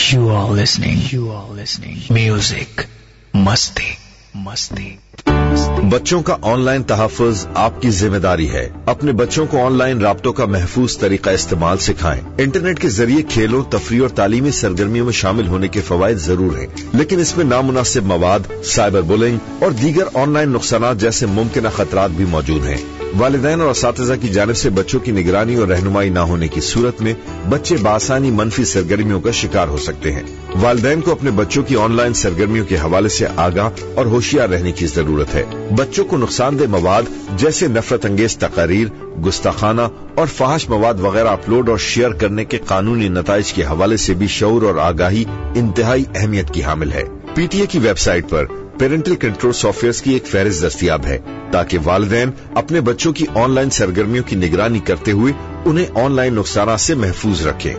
You are listening. Music. मस्ती. बच्चों का ऑनलाइन तहफ़्फ़ुज़ आपकी जिम्मेदारी है. अपने बच्चों को ऑनलाइन राब्तों का महफूज तरीका इस्तेमाल सिखाएं. इंटरनेट के जरिए खेलों, तफरीह और तालीमी सरगर्मियों में शामिल होने के फवाइद जरूर हैं, लेकिन इसमें नामुनासिब मवाद, साइबर बुलिंग और दीगर ऑनलाइन नुकसानात जैसे मुमकिन खतरात भी मौजूद हैं. वालिदैन और असातिज़ा की जानिब से बच्चों की निगरानी और रहनुमाई न होने की सूरत में बच्चे बासानी मनफी सरगर्मियों का शिकार हो सकते हैं. वालिदैन को अपने बच्चों की ऑनलाइन सरगर्मियों के हवाले से आगाह और होशियार रहने की जरूरत है. बच्चों को नुकसानदेह मवाद जैसे नफरत अंगेज तकारीर, गुस्ताखाना और फहाश मवाद वगैरह अपलोड और शेयर करने के कानूनी नताइज के हवाले से भी शऊर और आगाही इंतहाई अहमियत की हामिल है. पीटीए की वेबसाइट पर पेरेंटल कंट्रोल सॉफ्टवेयर की एक फहरिस्त दस्तयाब है ताकि वालिदैन अपने बच्चों की ऑनलाइन सरगर्मियों की निगरानी करते हुए उन्हें ऑनलाइन नुकसान से महफूज रखें.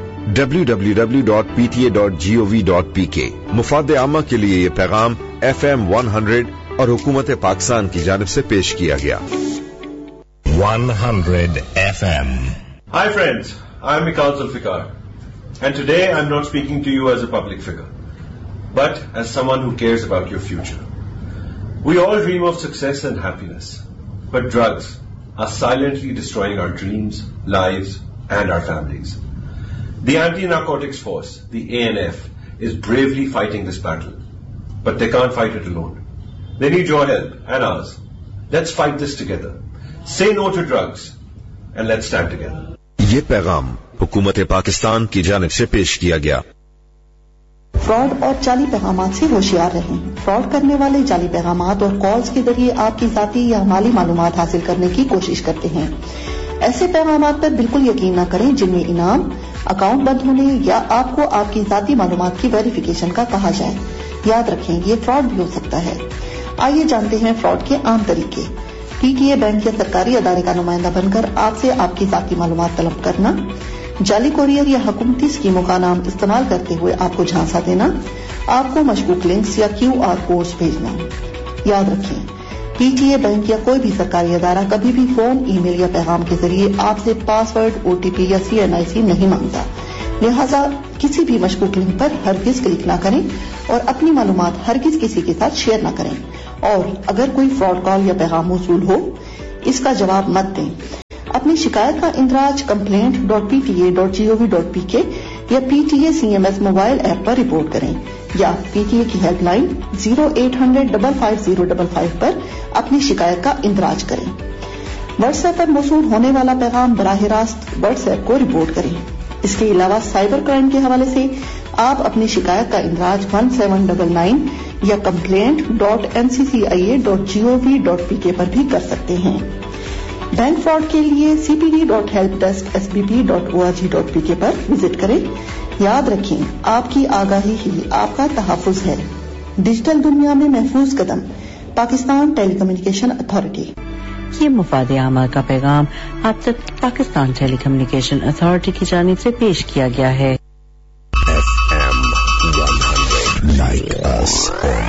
www.pta.gov.pk मुफाद आमा के लिए ये पैगाम FM 100 और हुकूमत पाकिस्तान की जानिब से पेश किया गया. 100 FM. Hi friends, I'm Mikhail Zulfikar and today I'm not speaking to you as a public figure but as someone who cares about your future. We all dream of success and happiness, but drugs are silently destroying our dreams, lives and our families. The Anti-Narcotics Force, the ANF, is bravely fighting this battle, but they can't fight it alone. They need your help and ours. Let's fight this together. Say no to drugs and let's stand together. ये पैगाम हुकूमत पाकिस्तान की जानिब से पेश किया गया. Fraud और जाली पैगामात से होशियार रहें. फ्रॉड करने वाले जाली पैगामात और कॉल्स के जरिए आपकी जाती या माली मालूमात हासिल करने की कोशिश करते हैं. ऐसे पैगामात पर बिल्कुल यकीन न करें जिनमें इनाम, अकाउंट बंद होने या आपको आपकी जाती मालूमात की वेरिफिकेशन का कहा जाए. याद रखें, ये फ्रॉड भी हो सकता है. आइए जानते हैं फ्रॉड के आम तरीके. पीटीए बैंक या सरकारी अदारे का नुमाइंदा बनकर आपसे आपकी जाती मालूमात तलब करना, जाली कोरियर या हुकूमती स्कीमों का नाम इस्तेमाल करते हुए आपको झांसा देना, आपको मशकूक लिंक्स या QR कोड्स भेजना. याद रखें, पीटीए बैंक या कोई भी सरकारी अदारा कभी भी फोन, ईमेल या पैगाम के जरिए आपसे पासवर्ड, OTP या CNIC नहीं मांगता. लिहाजा किसी भी मशकूक लिंक पर हरगिज क्लिक न करें और अपनी मालूमात हरगिज किसी के साथ शेयर न करें. और अगर कोई फ्रॉड कॉल या पैगाम मौसूल हो, इसका जवाब मत दें. अपनी शिकायत का इंदराज complaint.pta.gov.pk या PTA CMS मोबाइल ऐप पर रिपोर्ट करें या PTA की हेल्पलाइन 0800-55055 पर अपनी शिकायत का इंदराज करें. व्हाट्सएप पर मौसूल होने वाला पैगाम बराह रास्त व्हाट्सएप को रिपोर्ट करें. इसके अलावा साइबर क्राइम के हवाले से आप अपनी शिकायत का इंदराज 1799 या complaint.nccia.gov.pk पर भी कर सकते हैं. बैंक फ्रॉड के लिए cpd.helpdesk.sbp.org.pk पर विजिट करें. याद रखें, आपकी आगाही ही आपका तहफ़्फ़ुज़ है. डिजिटल दुनिया में महफूज कदम, पाकिस्तान टेलीकम्युनिकेशन अथॉरिटी. ये मुफाद आमा का पैगाम आप तक पाकिस्तान टेलीकम्युनिकेशन अथॉरिटी की जानिब से पेश किया गया है. FM 100. Like us on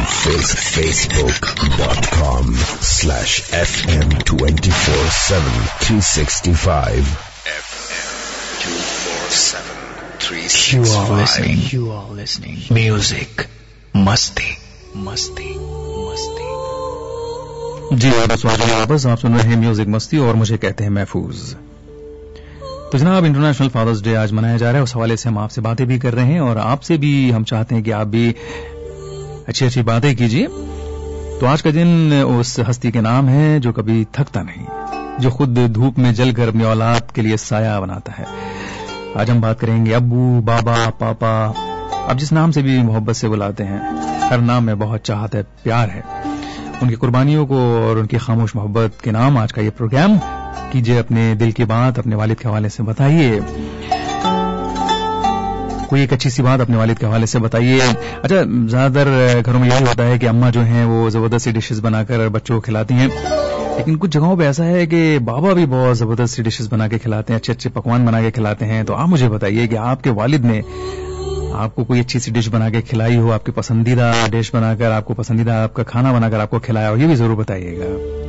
Facebook.com/FM247 365. FM 247 365. You are listening. Music. मस्ती. जी वापस आप सुन रहे हैं म्यूजिक मस्ती और मुझे कहते हैं महफूज. तो जनाब, इंटरनेशनल फादर्स डे आज मनाया जा रहा है. उस हवाले से हम आपसे बातें भी कर रहे हैं और आपसे भी हम चाहते हैं कि आप भी अच्छी बातें कीजिए. तो आज का दिन उस हस्ती के नाम है जो कभी थकता नहीं, जो खुद धूप में जलकर अपनी औलाद के लिए साया बनाता है. आज हम बात करेंगे अब्बू, बाबा, पापा, अब जिस नाम से भी मोहब्बत से बुलाते हैं. हर नाम में बहुत चाहत है, प्यार है. उनकी कुर्बानियों को और उनकी खामोश मोहब्बत के नाम आज का ये प्रोग्राम. कीजिए अपने दिल की बात अपने वालिद के हवाले से बताइए. कोई एक अच्छी सी बात अपने वालिद के हवाले से बताइए. अच्छा, ज्यादातर घरों में यही होता है कि अम्मा जो हैं वो जबरदस्ती डिशेस बनाकर बच्चों को खिलाती हैं, लेकिन कुछ जगहों पे ऐसा है कि बाबा भी बहुत जबरदस्ती डिशेस बना के खिलाते हैं, अच्छे पकवान बना के खिलाते हैं. तो आप मुझे बताइए कि आपके वालिद ने आपको कोई अच्छी सी डिश बना के खिलाई हो, आपकी पसंदीदा डिश बनाकर, आपको पसंदीदा आपका खाना बनाकर आपको खिलाया हो, ये भी जरूर बताइएगा.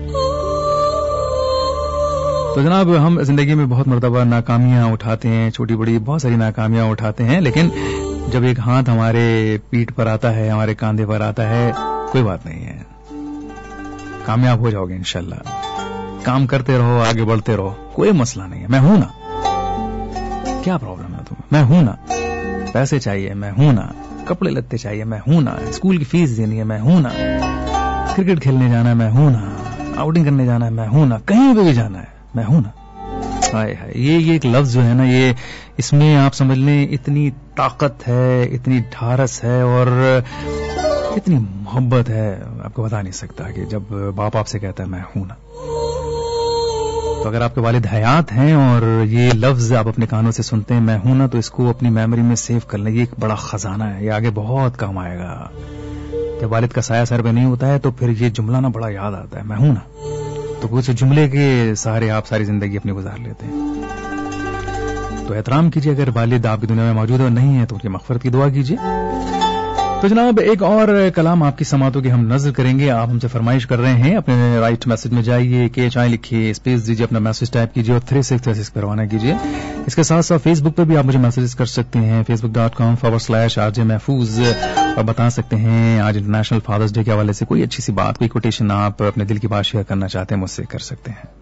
तो जनाब, हम जिंदगी में बहुत मर्तबा नाकामियां उठाते हैं, छोटी बड़ी बहुत सारी नाकामियां उठाते हैं, लेकिन جب ایک ہاتھ ہمارے پیٹھ پر آتا ہے, ہمارے کاندھے پر آتا ہے, کوئی بات نہیں ہے, کامیاب ہو جاؤ گے انشاءاللہ. کام کرتے رہو, آگے بڑھتے رہو, کوئی مسئلہ نہیں ہے. میں ہوں نا, کیا پرابلم ہے تمہیں؟ میں ہوں نا. پیسے چاہیے, میں ہوں نا. کپڑے لتے چاہیے, میں ہوں نا. اسکول کی فیس دینی ہے, میں ہوں نا. کرکٹ کھیلنے جانا ہے, میں ہوں نا. آؤٹنگ کرنے جانا ہے, میں ہوں نا. کہیں پہ بھی جانا ہے, میں ہوں نا. ہائے ہائے, یہ ایک لفظ جو ہے نا, یہ اس میں آپ سمجھ لیں اتنی طاقت ہے, اتنی ڈھارس ہے اور اتنی محبت ہے, آپ کو بتا نہیں سکتا کہ جب باپ آپ سے کہتا ہے میں ہوں نا. تو اگر آپ کے والد حیات ہیں اور یہ لفظ آپ اپنے کانوں سے سنتے ہیں میں ہوں نا, تو اس کو اپنی میموری میں سیو کر لیں. یہ ایک بڑا خزانہ ہے, یہ آگے بہت کام آئے گا. جب والد کا سایہ سر پہ نہیں ہوتا ہے تو پھر یہ جملہ نا بڑا یاد آتا ہے, میں ہوں نا. تو کچھ جملے کے سہارے آپ ساری زندگی اپنی گزار لیتے ہیں. تو احترام کیجیے, اگر والد آپ کی دنیا میں موجود ہے اور نہیں ہے تو ان کی مغفرت کی دعا کیجیے. تو جناب ایک اور کلام آپ کی سماعتوں کی ہم نظر کریں گے. آپ ہم سے فرمائش کر رہے ہیں, اپنے رائٹ میسج میں جائیے, KHI لکھیے, اسپیس دیجیے, اپنا میسج ٹائپ کیجیے اور 3636 پر روانہ کیجیے. اس کے ساتھ ساتھ فیس بک پہ بھی آپ مجھے میسیجز کر سکتے ہیں, facebook.com/RJ محفوظ, اور بتا سکتے ہیں آج انٹرنیشنل فادرز ڈے کے حوالے سے کوئی اچھی سی بات, کوئی کوٹیشن آپ اپنے دل کی بات شیئر کرنا چاہتے ہیں مجھ سے کر سکتے ہیں.